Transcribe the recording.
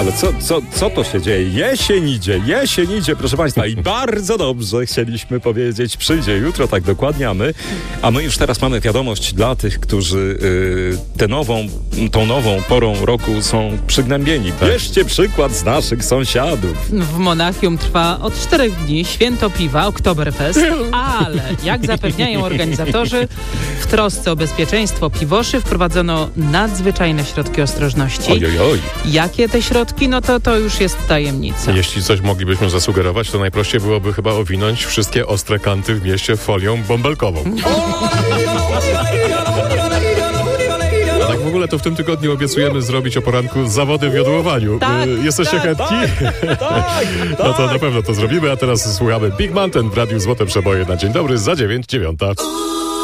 Ale co to się dzieje? Jesień idzie, proszę Państwa. I bardzo dobrze chcieliśmy powiedzieć, przyjdzie jutro, tak dokładnie, a my już teraz mamy wiadomość dla tych, którzy tą nową porą roku są przygnębieni. Bierzcie przykład z naszych sąsiadów. W Monachium trwa od 4 dni święto piwa, Oktoberfest, ale jak zapewniają organizatorzy, w trosce o bezpieczeństwo piwoszy wprowadzono nadzwyczajne środki ostrożności. Ojojoj. Jakie te środki? No to już jest tajemnica. Jeśli coś moglibyśmy zasugerować, to najprościej byłoby chyba owinąć wszystkie ostre kanty w mieście folią bąbelkową. A tak w ogóle to w tym tygodniu obiecujemy zrobić o poranku zawody w jodłowaniu. Tak, Jesteście chętni? Tak. No to na pewno to zrobimy, a teraz słuchamy Big Mountain w Radiu Złote Przeboje na dzień dobry za 9:09.